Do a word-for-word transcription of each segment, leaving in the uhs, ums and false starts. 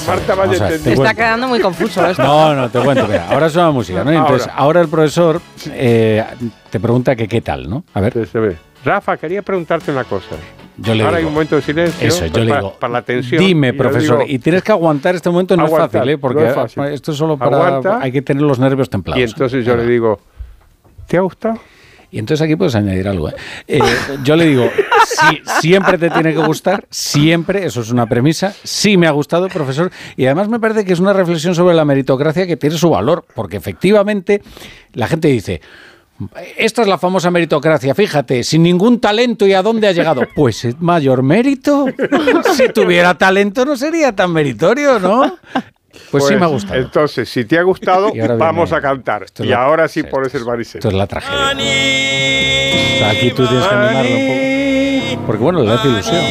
Marta vaya a ver, entendiendo. Está quedando muy confuso esto. No, no, te cuento. Mira, ahora suena música, ¿no? Entonces, ahora, ahora el profesor eh, te pregunta que qué tal, ¿no? A ver. Entonces, Rafa, quería preguntarte una cosa. Yo le ahora digo, hay un momento de silencio. Eso, yo para, le digo, para la tensión. dime, y profesor, digo, y tienes que aguantar este momento, no aguantar, es fácil, ¿eh? Porque no es fácil. esto es solo para... Aguanta, hay que tener los nervios templados. Y entonces yo le digo, ¿te ha gustado? Y entonces aquí puedes añadir algo. ¿eh? Eh, yo le digo, sí, siempre te tiene que gustar, siempre, eso es una premisa. Sí me ha gustado, profesor. Y además me parece que es una reflexión sobre la meritocracia que tiene su valor, porque efectivamente la gente dice... Esta es la famosa meritocracia, fíjate, sin ningún talento y a dónde ha llegado. Pues es mayor mérito. Si tuviera talento no sería tan meritorio, ¿no? Pues, pues sí me ha gustado. Entonces, si te ha gustado, vamos viene, a cantar. Y la, ahora sí pones el Maricel. Esto es la tragedia. O sea, aquí tú tienes que animarlo un poco. Porque bueno, le hace ilusión.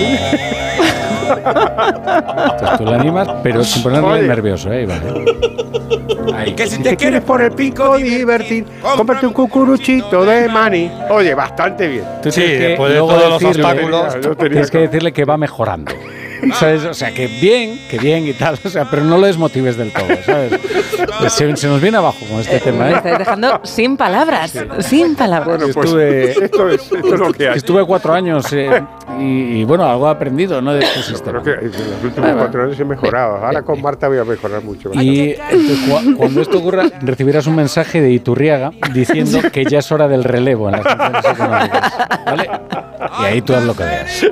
Entonces tú le animas, pero sin ponerle nervioso, ¿eh? Vale. Ahí. Que si te, te quieres por el pico divertir, cómprate un cucuruchito de maní. Oye, bastante bien. Tú sí, después de todos los obstáculos, tienes que decirle que va mejorando. ¿Sabes? O sea, que bien, que bien y tal, o sea, pero no lo desmotives del todo, ¿sabes? Se, se nos viene abajo con este eh, tema, ¿eh? Me estáis dejando sin palabras, sin palabras. Bueno, pues estuve, esto, es, esto es lo que hay. Estuve cuatro años eh, y, y, bueno, algo he aprendido, ¿no? De este sistema. Pero que en los últimos cuatro años he mejorado. Ahora con Marta voy a mejorar mucho más. Y entonces, cu cuando esto ocurra, recibirás un mensaje de Iturriaga diciendo que ya es hora del relevo en las funciones económicas, ¿vale? Y ahí tú haz lo que veas.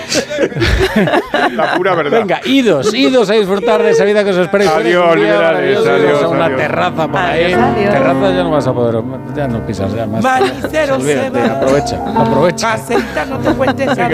La pura verdad. Venga, idos, idos a disfrutar de esa vida que os espera. Adiós, liberales, adiós, a una adiós. terraza por ahí. Adiós, adiós. Terraza ya no vas a poder, ya no pisas ya más. Manicero se va. Aprovecha, aprovecha. Aceita, no te cuentes.